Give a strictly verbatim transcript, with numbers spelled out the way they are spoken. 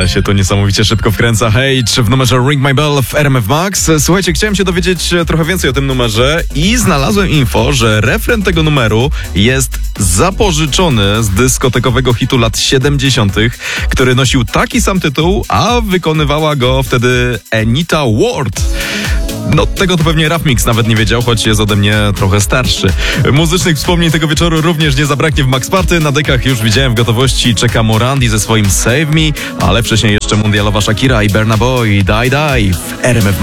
Ale się to niesamowicie szybko wkręca. Hej, czy w numerze Ring My Bell w R M F Max? Słuchajcie, chciałem się dowiedzieć trochę więcej o tym numerze i znalazłem info, że refren tego numeru jest zapożyczony z dyskotekowego hitu lat siedemdziesiątych, który nosił taki sam tytuł, a wykonywała go wtedy Anita Ward. No, tego to pewnie Raf Mix nawet nie wiedział, choć jest ode mnie trochę starszy. Muzycznych wspomnień tego wieczoru również nie zabraknie w Max Party. Na dekach już widziałem w gotowości czeka Morandi ze swoim Save Me, ale wcześniej jeszcze mundialowa Shakira i Burna Boy Die Die w R M F